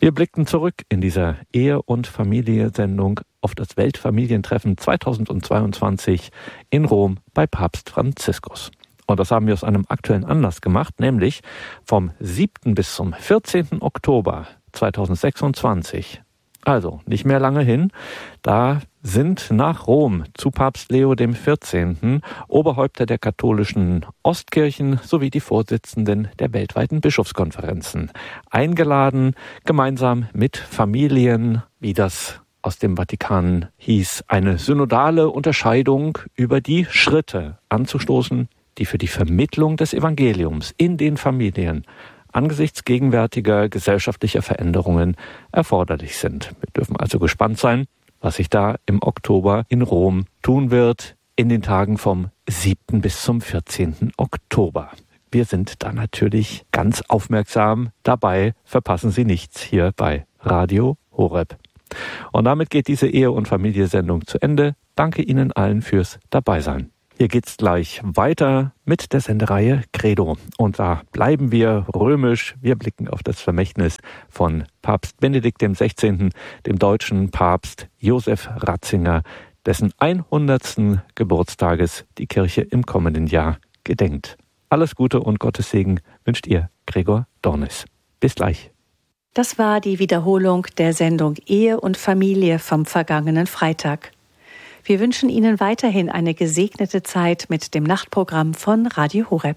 Wir blickten zurück in dieser Ehe- und Familie-Sendung auf das Weltfamilientreffen 2022 in Rom bei Papst Franziskus. Und das haben wir aus einem aktuellen Anlass gemacht, nämlich vom 7. bis zum 14. Oktober 2026. Also nicht mehr lange hin. Da sind nach Rom zu Papst Leo XIV. Oberhäupter der katholischen Ostkirchen sowie die Vorsitzenden der weltweiten Bischofskonferenzen eingeladen, gemeinsam mit Familien, wie das aus dem Vatikan hieß, eine synodale Unterscheidung über die Schritte anzustoßen, die für die Vermittlung des Evangeliums in den Familien angesichts gegenwärtiger gesellschaftlicher Veränderungen erforderlich sind. Wir dürfen also gespannt sein, was sich da im Oktober in Rom tun wird, in den Tagen vom 7. bis zum 14. Oktober. Wir sind da natürlich ganz aufmerksam dabei. Verpassen Sie nichts hier bei Radio Horeb. Und damit geht diese Ehe- und Familie-Sendung zu Ende. Danke Ihnen allen fürs Dabeisein. Hier geht's gleich weiter mit der Sendereihe Credo. Und da bleiben wir römisch. Wir blicken auf das Vermächtnis von Papst Benedikt XVI., dem deutschen Papst Josef Ratzinger, dessen 100. Geburtstages die Kirche im kommenden Jahr gedenkt. Alles Gute und Gottes Segen wünscht Ihr Gregor Dornis. Bis gleich. Das war die Wiederholung der Sendung Ehe und Familie vom vergangenen Freitag. Wir wünschen Ihnen weiterhin eine gesegnete Zeit mit dem Nachtprogramm von Radio Horeb.